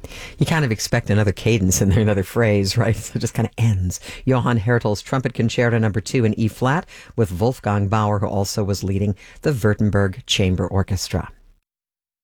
You kind of expect another cadence in there, another phrase, right? So it just kind of ends. Johann Hertel's Trumpet Concerto No. 2 in E-flat with Wolfgang Bauer, who also was leading the Württemberg Chamber Orchestra.